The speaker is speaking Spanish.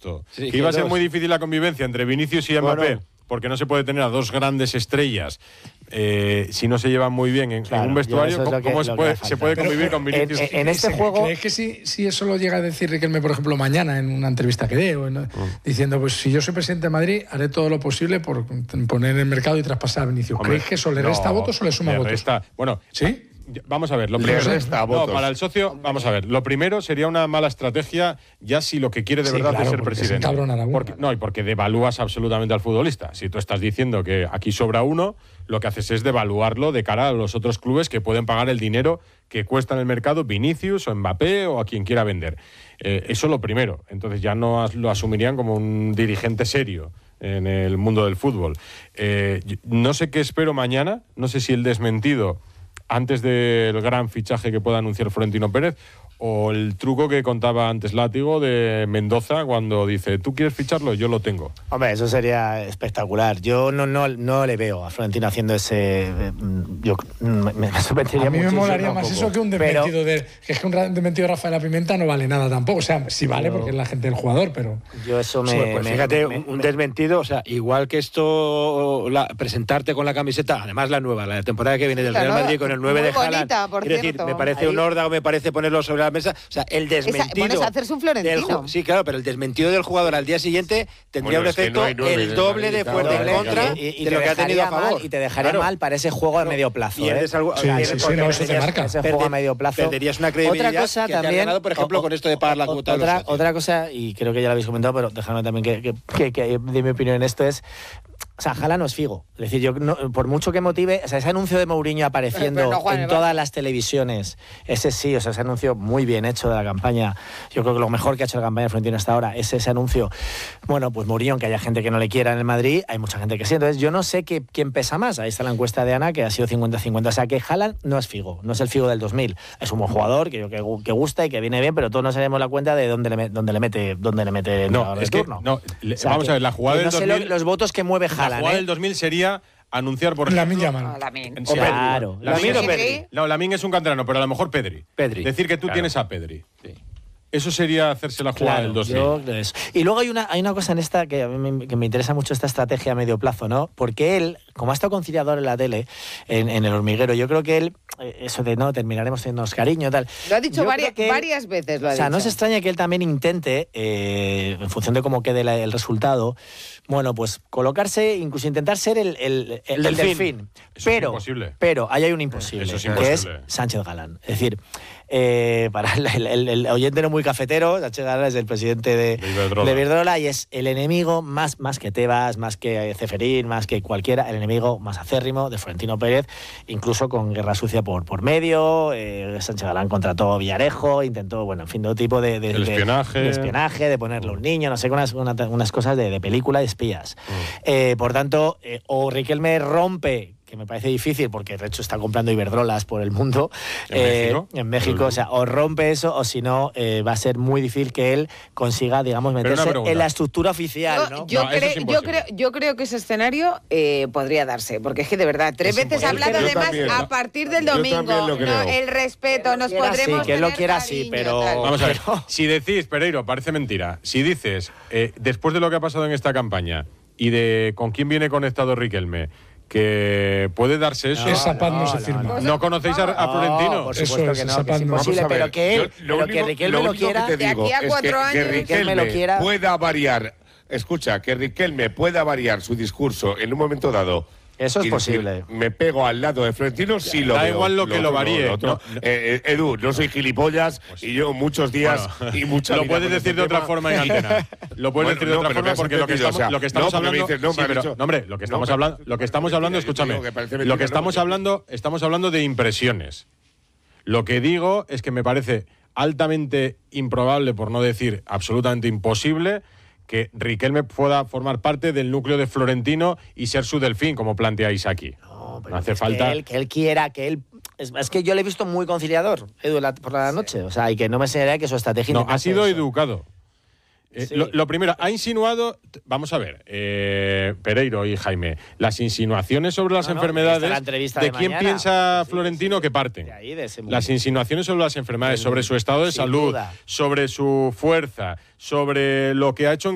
esto, que iba a ser muy difícil la convivencia entre Vinicius y Mbappé, porque no se puede tener a dos grandes estrellas si no se llevan muy bien en un vestuario. ¿Cómo se puede convivir con Vinicius? En este juego... ¿Crees que si eso lo llega a decir Riquelme, por ejemplo, mañana en una entrevista que dé, diciendo, pues si yo soy presidente de Madrid, haré todo lo posible por poner en el mercado y traspasar a Vinicius? ¿Creéis que eso le resta votos o le suma votos? Bueno, ¿sí? Vamos a ver, lo primero, para el socio, vamos a ver, lo primero sería una mala estrategia ya si lo que quiere de verdad es ser presidente. Porque devalúas absolutamente al futbolista. Si tú estás diciendo que aquí sobra uno, lo que haces es devaluarlo de cara a los otros clubes que pueden pagar el dinero que cuesta en el mercado Vinicius o Mbappé o a quien quiera vender. Eso lo primero. Entonces ya no lo asumirían como un dirigente serio en el mundo del fútbol. No sé qué espero mañana, no sé si el desmentido antes del gran fichaje que pueda anunciar Florentino Pérez o el truco que contaba antes Látigo de Mendoza cuando dice, ¿tú quieres ficharlo? Yo lo tengo. Hombre, eso sería espectacular. Yo no le veo a Florentino haciendo ese... me sorprendería muchísimo. A mí me molaría más eso que un desmentido que es que un desmentido de Rafael La Pimienta no vale nada tampoco. O sea, sí vale porque es la gente del jugador, pero... Yo eso fíjate, un desmentido, o sea, igual que esto, presentarte con la camiseta, además la nueva, la temporada que viene del Real Madrid con el 9 de Haaland. Quiero decir, me parece un órdago, me parece ponerlo sobre la mesa. O sea, el desmentido. Pones a hacerse un Florentino. Sí, claro, pero el desmentido del jugador al día siguiente tendría un efecto el doble de fuerte en contra de lo que ha tenido a favor. Y te dejaría mal para ese juego a medio plazo. Eso te marca. Ese juego a medio plazo. Perderías una credibilidad otra cosa que también, te ha ganado, por ejemplo, con esto de pagar la cuota. Otra cosa, y creo que ya lo habéis comentado, pero dejadme también que dé mi opinión en esto, es... O sea, Haaland no es Figo. Es decir, yo por mucho que motive, o sea, ese anuncio de Mourinho apareciendo en todas las televisiones, ese sí, o sea, ese anuncio muy bien hecho de la campaña. Yo creo que lo mejor que ha hecho la campaña de Florentino hasta ahora es ese anuncio. Bueno, pues Mourinho, aunque haya gente que no le quiera en el Madrid, hay mucha gente que sí. Entonces, yo no sé quién pesa más. Ahí está la encuesta de Ana, que ha sido 50-50. O sea, que Haaland no es Figo, no es el Figo del 2000. Es un buen jugador, que gusta y que viene bien, pero todos nos haremos la cuenta de dónde le mete no, es que, turno. no, o sea, vamos a ver, la jugada del 2000... No sé los votos que mueve Haaland. La jugada del 2000 sería anunciar por Lamine Yamal. Claro. Lamine o Pedri. No, Lamine es un canterano, pero a lo mejor Pedri. Decir que tú tienes a Pedri. Sí. Eso sería hacerse la jugada del 2000. Y luego hay una cosa en esta que a mí me interesa mucho, esta estrategia a medio plazo, ¿no? Porque él, como ha estado conciliador en la tele, en El Hormiguero, yo creo que él, eso de no, terminaremos teniéndonos cariño, tal. Lo ha dicho varias veces. O sea, no se extraña que él también intente, en función de cómo quede el resultado, bueno, pues colocarse, incluso intentar ser el delfín. Pero ahí hay un imposible, que es Sánchez Galán. Es decir, para el oyente no muy cafetero, Sánchez Galán es el presidente de Iberdrola y es el enemigo más que Tebas, más que Ceferín, más que cualquiera, el enemigo más acérrimo de Florentino Pérez, incluso con guerra sucia por medio. Sánchez Galán contrató a Villarejo, intentó, bueno, en fin, todo tipo de espionaje, de ponerle un niño, no sé, unas cosas de película de espías. Por tanto, o Riquelme rompe, que me parece difícil porque de hecho está comprando Iberdrolas por el mundo en México, o sea, o rompe eso o si no va a ser muy difícil que él consiga, digamos, meterse en la estructura oficial, ¿no? Yo creo que ese escenario podría darse, porque es que de verdad, 3 veces ha hablado además a partir del domingo, el respeto, nos podremos que él lo quiera así, pero vamos a ver, si decís, Pereiro, parece mentira, si dices, después de lo que ha pasado en esta campaña y de con quién viene conectado Riquelme, que puede darse eso. Esa paz no se firma. ¿No conocéis a Florentino? Por supuesto que no, que es imposible, pero que Riquelme lo quiera, de aquí a 4 años, que Riquelme pueda variar. Escucha, que Riquelme pueda variar su discurso en un momento dado. Eso es posible. Me pego al lado de Florentino, sí lo veo. Da igual lo que lo varíe. Edu, no soy gilipollas y yo muchos días y muchas. Lo puedes decir de otra forma en antena. Lo puedes decir de otra forma porque lo que estamos hablando. Lo que estamos hablando, escúchame. Lo que estamos hablando de impresiones. Lo que digo es que me parece altamente improbable, por no decir absolutamente imposible, que Riquelme pueda formar parte del núcleo de Florentino y ser su delfín, como planteáis aquí. No hace falta... Que él quiera, que él... Es que yo le he visto muy conciliador, Edu, por la noche. O sea, y que no me enseñaría que su estrategia... No, ha sido educado. Lo primero, ha insinuado... Vamos a ver, Pereiro y Jaime, las insinuaciones sobre las enfermedades... ¿De quién piensa Florentino que parten? Las insinuaciones sobre las enfermedades, sobre su estado de salud, sobre su fuerza, sobre lo que ha hecho en